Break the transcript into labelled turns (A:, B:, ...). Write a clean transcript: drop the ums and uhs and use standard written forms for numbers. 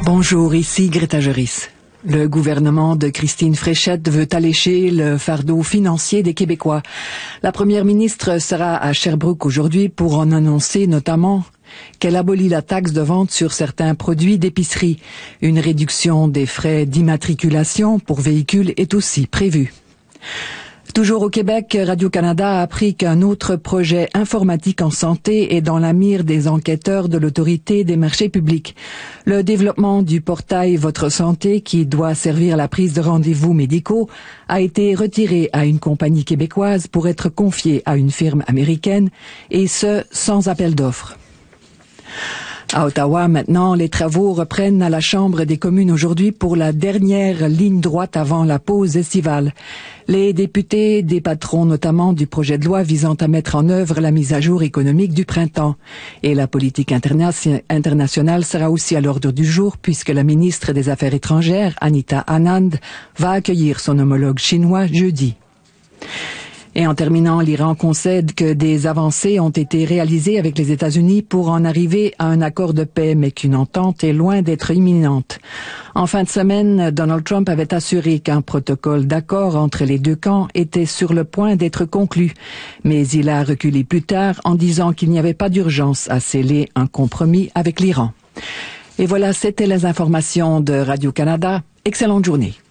A: Bonjour, ici Greta Geris. Le gouvernement de Christine Fréchette veut alléger le fardeau financier des Québécois. La première ministre sera à Sherbrooke aujourd'hui pour en annoncer notamment qu'elle abolit la taxe de vente sur certains produits d'épicerie. Une réduction des frais d'immatriculation pour véhicules est aussi prévue. Toujours au Québec, Radio-Canada a appris qu'un autre projet informatique en santé est dans la mire des enquêteurs de l'Autorité des marchés publics. Le développement du portail Votre Santé, qui doit servir la prise de rendez-vous médicaux, a été retiré à une compagnie québécoise pour être confié à une firme américaine, et ce, sans appel d'offres. À Ottawa, maintenant, les travaux reprennent à la Chambre des communes aujourd'hui pour la dernière ligne droite avant la pause estivale. Les députés, des patrons notamment du projet de loi visant à mettre en œuvre la mise à jour économique du printemps. Et la politique internationale sera aussi à l'ordre du jour puisque la ministre des Affaires étrangères, Anita Anand, va accueillir son homologue chinois jeudi. Et en terminant, l'Iran concède que des avancées ont été réalisées avec les États-Unis pour en arriver à un accord de paix, mais qu'une entente est loin d'être imminente. En fin de semaine, Donald Trump avait assuré qu'un protocole d'accord entre les deux camps était sur le point d'être conclu. Mais il a reculé plus tard en disant qu'il n'y avait pas d'urgence à sceller un compromis avec l'Iran. Et voilà, c'était les informations de Radio-Canada. Excellente journée.